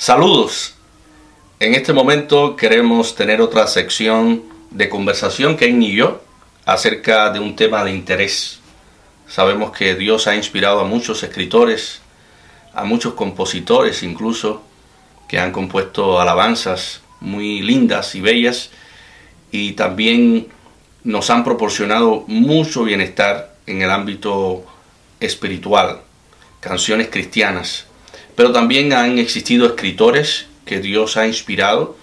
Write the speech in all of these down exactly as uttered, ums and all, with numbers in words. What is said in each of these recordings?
Saludos. En este momento queremos tener otra sección de conversación, Ken y yo, acerca de un tema de interés. Sabemos que Dios ha inspirado a muchos escritores, a muchos compositores incluso, que han compuesto alabanzas muy lindas y bellas, y también nos han proporcionado mucho bienestar en el ámbito espiritual, canciones cristianas. Pero también han existido escritores que Dios ha inspirado,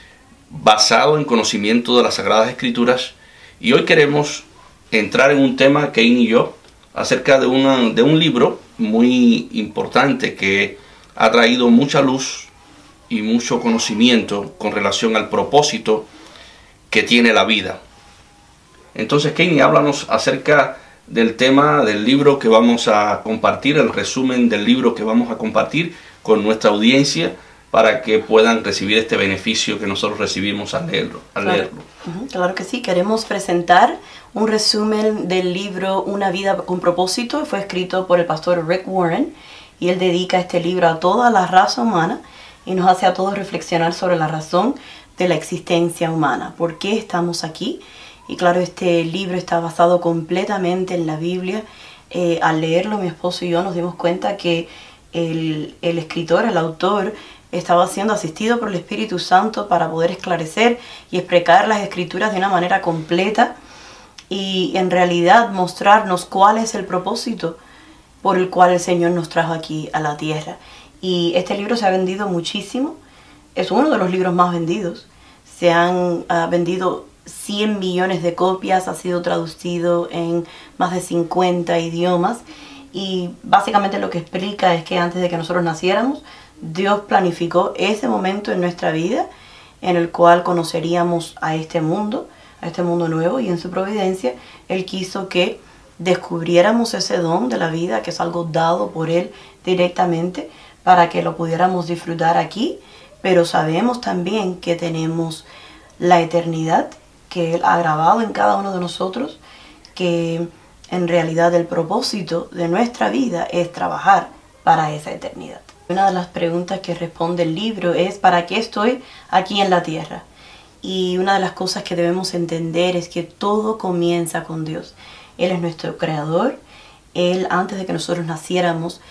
basado en conocimiento de las Sagradas Escrituras, y hoy queremos entrar en un tema, Ken y yo, acerca de, una, de un libro muy importante que ha traído mucha luz y mucho conocimiento con relación al propósito que tiene la vida. Entonces, Ken, háblanos acerca del tema del libro que vamos a compartir, el resumen del libro que vamos a compartir con nuestra audiencia para que puedan recibir este beneficio que nosotros recibimos al leerlo. Al claro. leerlo. Uh-huh. Claro que sí, queremos presentar un resumen del libro Una vida con propósito. Fue escrito por el pastor Rick Warren y él dedica este libro a toda la raza humana y nos hace a todos reflexionar sobre la razón de la existencia humana, por qué estamos aquí. Y claro, este libro está basado completamente en la Biblia. Eh, al leerlo, mi esposo y yo nos dimos cuenta que el, el escritor, el autor, estaba siendo asistido por el Espíritu Santo para poder esclarecer y explicar las Escrituras de una manera completa y en realidad mostrarnos cuál es el propósito por el cual el Señor nos trajo aquí a la tierra. Y este libro se ha vendido muchísimo. Es uno de los libros más vendidos. Se han uh, vendido cien millones de copias, ha sido traducido en más de cincuenta idiomas y básicamente lo que explica es que antes de que nosotros naciéramos, Dios planificó ese momento en nuestra vida en el cual conoceríamos a este mundo, a este mundo nuevo, y en su providencia Él quiso que descubriéramos ese don de la vida, que es algo dado por Él directamente, para que lo pudiéramos disfrutar aquí, pero sabemos también que tenemos la eternidad que Él ha grabado en cada uno de nosotros, que en realidad el propósito de nuestra vida es trabajar para esa eternidad. Una de las preguntas que responde el libro es ¿para qué estoy aquí en la tierra? Y una de las cosas que debemos entender es que todo comienza con Dios. Él es nuestro creador. Él, antes de que nosotros naciéramos,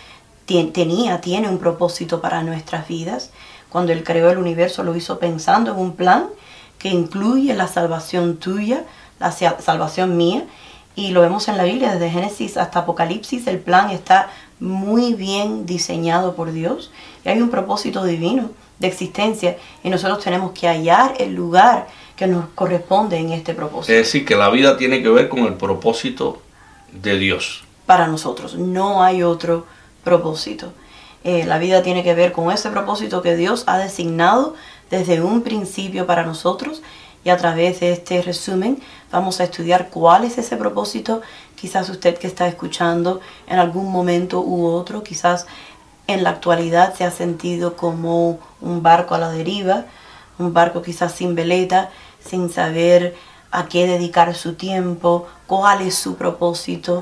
tenía, tiene un propósito para nuestras vidas. Cuando Él creó el universo, lo hizo pensando en un plan que incluye la salvación tuya, la salvación mía, y lo vemos en la Biblia desde Génesis hasta Apocalipsis. El plan está muy bien diseñado por Dios y hay un propósito divino de existencia y nosotros tenemos que hallar el lugar que nos corresponde en este propósito. Es decir, que la vida tiene que ver con el propósito de Dios. Para nosotros no hay otro propósito. Eh, la vida tiene que ver con ese propósito que Dios ha designado desde un principio para nosotros, y a través de este resumen vamos a estudiar cuál es ese propósito. Quizás usted que está escuchando en algún momento u otro, quizás en la actualidad se ha sentido como un barco a la deriva, un barco quizás sin veleta, sin saber a qué dedicar su tiempo, cuál es su propósito,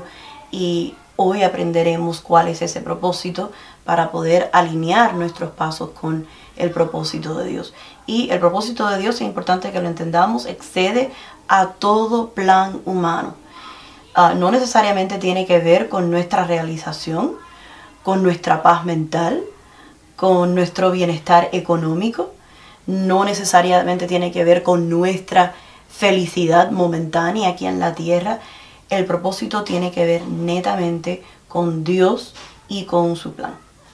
y hoy aprenderemos cuál es ese propósito para poder alinear nuestros pasos con el propósito de Dios. Y el propósito de Dios, es importante que lo entendamos, excede a todo plan humano. Uh, no necesariamente tiene que ver con nuestra realización, con nuestra paz mental, con nuestro bienestar económico. No necesariamente tiene que ver con nuestra felicidad momentánea aquí en la tierra. El propósito tiene que ver netamente con Dios y con su plan.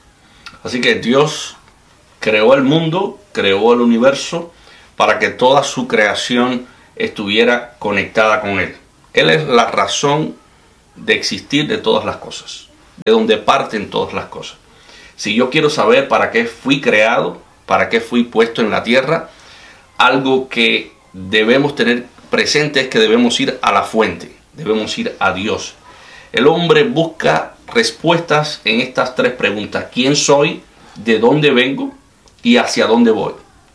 Así que Dios creó el mundo, creó el universo para que toda su creación estuviera conectada con Él. Él es la razón de existir de todas las cosas, de donde parten todas las cosas. Si yo quiero saber para qué fui creado, para qué fui puesto en la tierra, algo que debemos tener presente es que debemos ir a la fuente, debemos ir a Dios. El hombre busca respuestas en estas tres preguntas: ¿quién soy? ¿De dónde vengo? ¿Y hacia dónde voy?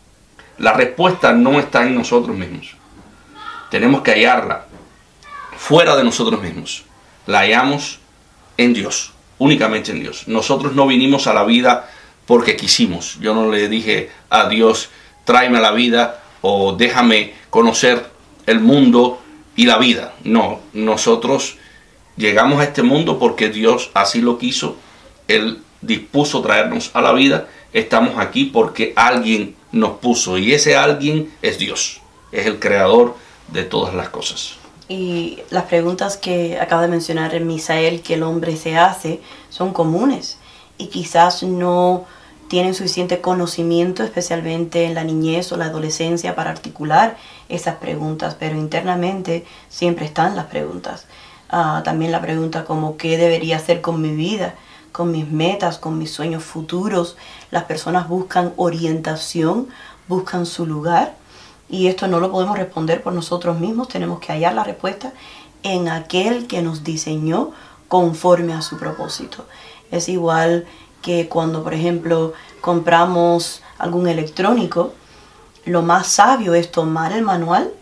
La respuesta no está en nosotros mismos. Tenemos que hallarla fuera de nosotros mismos. La hallamos en Dios, únicamente en Dios. Nosotros no vinimos a la vida porque quisimos. Yo no le dije a Dios, tráeme a la vida o déjame conocer el mundo y la vida. No, nosotros llegamos a este mundo porque Dios así lo quiso. Él dispuso traernos a la vida. Estamos aquí porque alguien nos puso y ese alguien es Dios. Es el creador de todas las cosas. Y las preguntas que acaba de mencionar Misael que el hombre se hace son comunes y quizás no tienen suficiente conocimiento, especialmente en la niñez o la adolescencia, para articular esas preguntas, pero internamente siempre están las preguntas. Uh, también la pregunta como ¿qué debería hacer con mi vida? Con mis metas, con mis sueños futuros. Las personas buscan orientación, buscan su lugar. Y esto no lo podemos responder por nosotros mismos. Tenemos que hallar la respuesta en aquel que nos diseñó conforme a su propósito. Es igual que cuando, por ejemplo, compramos algún electrónico. Lo más sabio es tomar el manual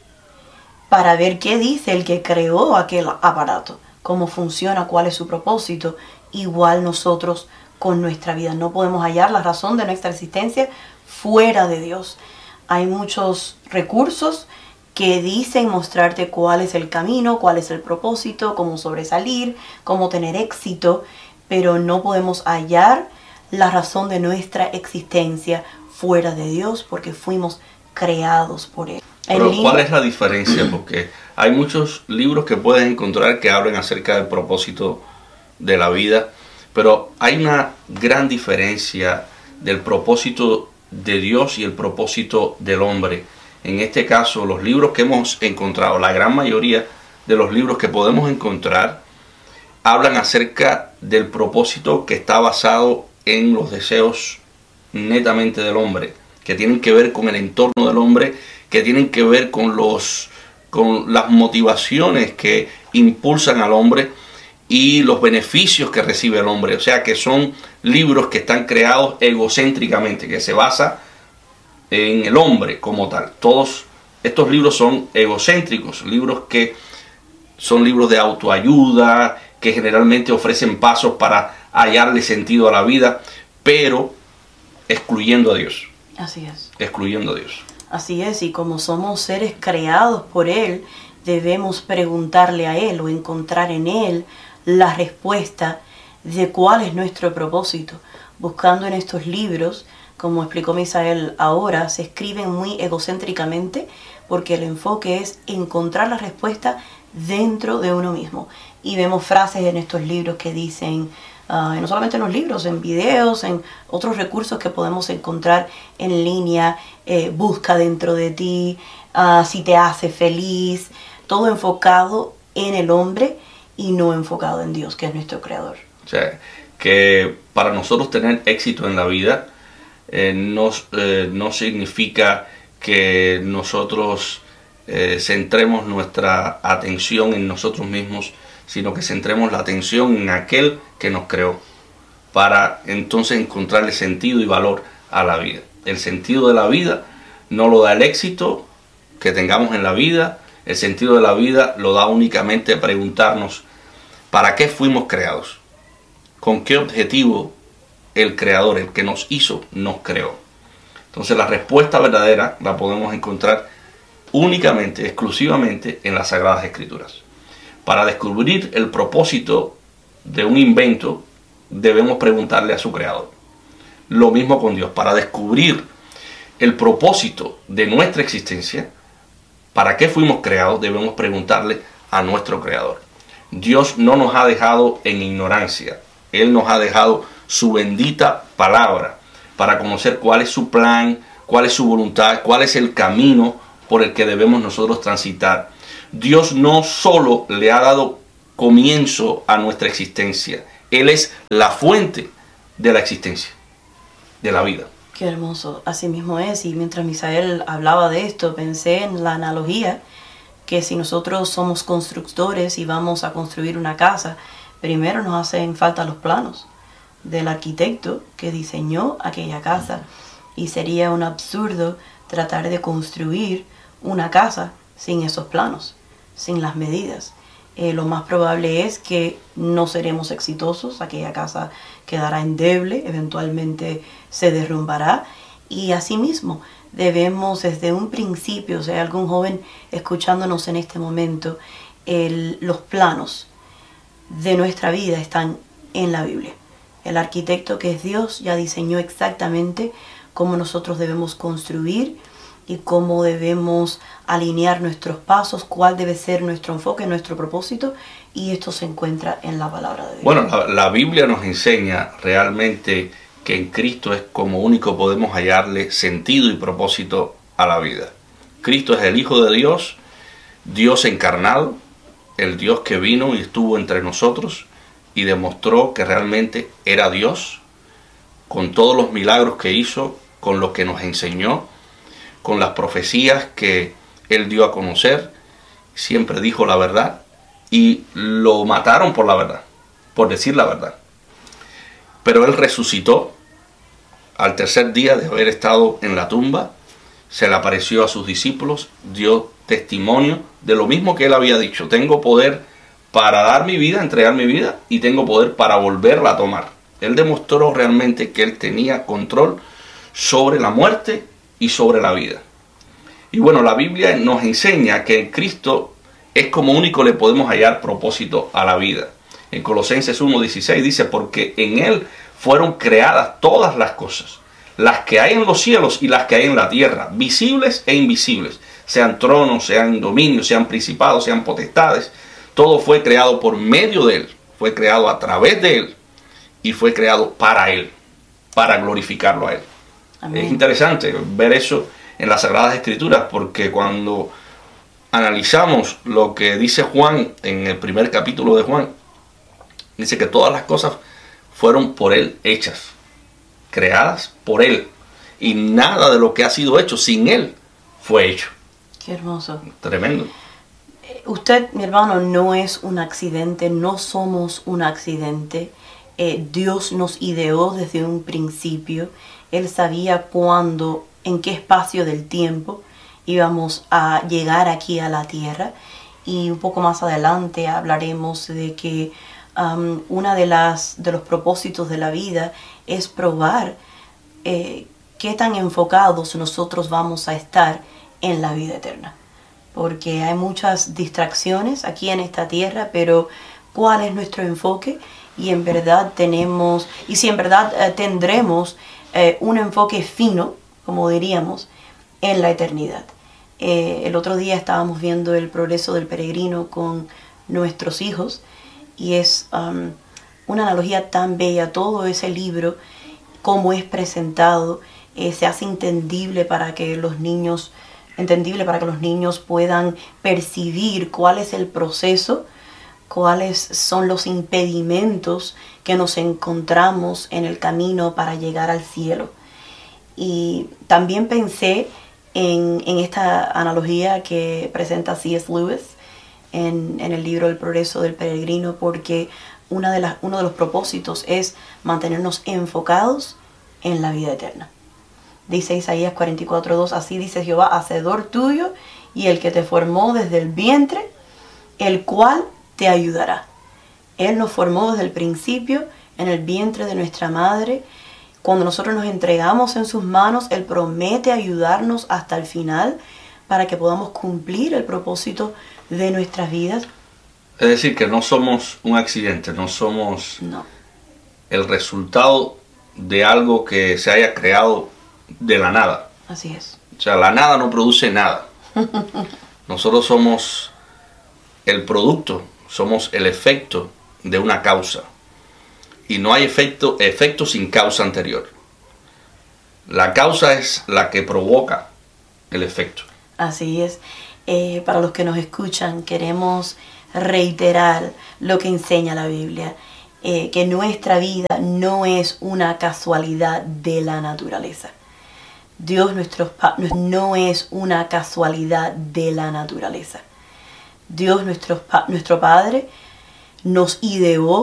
para ver qué dice el que creó aquel aparato, cómo funciona, cuál es su propósito. Igual nosotros con nuestra vida. No podemos hallar la razón de nuestra existencia fuera de Dios. Hay muchos recursos que dicen mostrarte cuál es el camino, cuál es el propósito, cómo sobresalir, cómo tener éxito, pero no podemos hallar la razón de nuestra existencia fuera de Dios porque fuimos creados por Él. Pero ¿cuál es la diferencia? Porque hay muchos libros que puedes encontrar que hablan acerca del propósito de la vida, pero hay una gran diferencia del propósito de Dios y el propósito del hombre. En este caso, los libros que hemos encontrado, la gran mayoría de los libros que podemos encontrar, hablan acerca del propósito que está basado en los deseos netamente del hombre, que tienen que ver con el entorno del hombre, que tienen que ver con los con las motivaciones que impulsan al hombre y los beneficios que recibe el hombre. O sea que son libros que están creados egocéntricamente, que se basa en el hombre como tal. Todos estos libros son egocéntricos, libros que son libros de autoayuda, que generalmente ofrecen pasos para hallarle sentido a la vida, pero excluyendo a Dios. Así es. Excluyendo a Dios. Así es, y como somos seres creados por Él, debemos preguntarle a Él o encontrar en Él la respuesta de cuál es nuestro propósito. Buscando en estos libros, como explicó Misael ahora, se escriben muy egocéntricamente porque el enfoque es encontrar la respuesta dentro de uno mismo. Y vemos frases en estos libros que dicen, uh, no solamente en los libros, en videos, en otros recursos que podemos encontrar en línea, eh, busca dentro de ti, uh, si te hace feliz, todo enfocado en el hombre y no enfocado en Dios, que es nuestro creador. O sea, que para nosotros tener éxito en la vida eh, no, eh, no significa que nosotros eh, centremos nuestra atención en nosotros mismos, sino que centremos la atención en aquel que nos creó, para entonces encontrarle sentido y valor a la vida. El sentido de la vida no lo da el éxito que tengamos en la vida. El sentido de la vida lo da únicamente preguntarnos ¿para qué fuimos creados? ¿Con qué objetivo el creador, el que nos hizo, nos creó? Entonces la respuesta verdadera la podemos encontrar únicamente, exclusivamente en las Sagradas Escrituras. Para descubrir el propósito de un invento, debemos preguntarle a su creador. Lo mismo con Dios. Para descubrir el propósito de nuestra existencia, ¿para qué fuimos creados? Debemos preguntarle a nuestro creador. Dios no nos ha dejado en ignorancia. Él nos ha dejado su bendita palabra para conocer cuál es su plan, cuál es su voluntad, cuál es el camino por el que debemos nosotros transitar. Dios no solo le ha dado comienzo a nuestra existencia, Él es la fuente de la existencia, de la vida. Qué hermoso, así mismo es. Y mientras Misael hablaba de esto, pensé en la analogía que si nosotros somos constructores y vamos a construir una casa, primero nos hacen falta los planos del arquitecto que diseñó aquella casa. Y sería un absurdo tratar de construir una casa sin esos planos, sin las medidas. eh, lo más probable es que no seremos exitosos, aquella casa quedará endeble, eventualmente se derrumbará, y asimismo debemos desde un principio, o sea, algún joven escuchándonos en este momento, el, los planos de nuestra vida están en la Biblia. El arquitecto, que es Dios, ya diseñó exactamente cómo nosotros debemos construir y cómo debemos alinear nuestros pasos, cuál debe ser nuestro enfoque, nuestro propósito, y esto se encuentra en la palabra de Dios. Bueno, la, la Biblia nos enseña realmente que en Cristo es como único podemos hallarle sentido y propósito a la vida. Cristo es el Hijo de Dios, Dios encarnado, el Dios que vino y estuvo entre nosotros y demostró que realmente era Dios, con todos los milagros que hizo, con lo que nos enseñó, con las profecías que Él dio a conocer. Siempre dijo la verdad y lo mataron por la verdad, por decir la verdad. Pero Él resucitó al tercer día de haber estado en la tumba, se le apareció a sus discípulos, dio testimonio de lo mismo que Él había dicho: tengo poder para dar mi vida, entregar mi vida, y tengo poder para volverla a tomar. Él demostró realmente que Él tenía control sobre la muerte y sobre la vida. Y bueno, la Biblia nos enseña que en Cristo es como único le podemos hallar propósito a la vida. En Colosenses uno dieciséis dice: porque en Él fueron creadas todas las cosas, las que hay en los cielos y las que hay en la tierra, visibles e invisibles, sean tronos, sean dominios, sean principados, sean potestades. Todo fue creado por medio de Él, fue creado a través de Él y fue creado para Él, para glorificarlo a Él. Amén. Es interesante ver eso en las Sagradas Escrituras, porque cuando analizamos lo que dice Juan en el primer capítulo de Juan, dice que todas las cosas fueron por Él hechas, creadas por Él, y nada de lo que ha sido hecho sin Él fue hecho. Qué hermoso. Tremendo. Usted, mi hermano, no es un accidente, no somos un accidente. Eh, Dios nos ideó desde un principio. Él sabía cuándo, en qué espacio del tiempo íbamos a llegar aquí a la tierra. Y un poco más adelante hablaremos de que um, una de las de los propósitos de la vida es probar eh, qué tan enfocados nosotros vamos a estar en la vida eterna. Porque hay muchas distracciones aquí en esta tierra, pero ¿cuál es nuestro enfoque? Y en verdad tenemos, y si en verdad eh, tendremos eh, un enfoque fino, como diríamos, en la eternidad. Eh, el otro día estábamos viendo el progreso del peregrino con nuestros hijos, y es um, una analogía tan bella. Todo ese libro, cómo es presentado, eh, se hace entendible para que los niños entendible para que los niños puedan percibir cuál es el proceso, cuáles son los impedimentos que nos encontramos en el camino para llegar al cielo. Y también pensé en, en esta analogía que presenta C S Lewis en, en el libro El progreso del peregrino, porque una de las, uno de los propósitos es mantenernos enfocados en la vida eterna. Dice Isaías cuarenta y cuatro dos, así dice Jehová, hacedor tuyo y el que te formó desde el vientre, el cual te ayudará. Él nos formó desde el principio en el vientre de nuestra madre. Cuando nosotros nos entregamos en sus manos, Él promete ayudarnos hasta el final para que podamos cumplir el propósito de nuestras vidas. Es decir, que no somos un accidente, no somos no. el resultado de algo que se haya creado de la nada. Así es. O sea, la nada no produce nada. Nosotros somos el producto, somos el efecto de una causa. Y no hay efecto, efecto sin causa anterior. La causa es la que provoca el efecto. Así es. Eh, para los que nos escuchan, queremos reiterar lo que enseña la Biblia. Eh, que nuestra vida no es una casualidad de la naturaleza. Dios nuestro, no es una casualidad de la naturaleza. Dios nuestro, nuestro Padre nos ideó